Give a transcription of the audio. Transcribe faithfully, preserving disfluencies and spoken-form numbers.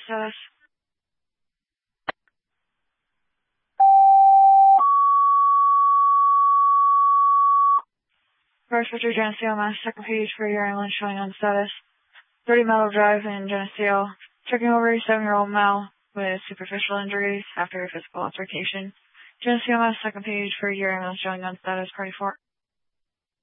status. First, Richard Geneseo, Mass. Second page for your ambulance showing on status. thirty Meadow Drive in Geneseo. Checking over a seven-year-old male with superficial injuries after a physical altercation. Geneseo, Mass. Second page for your ambulance showing on status. Party four.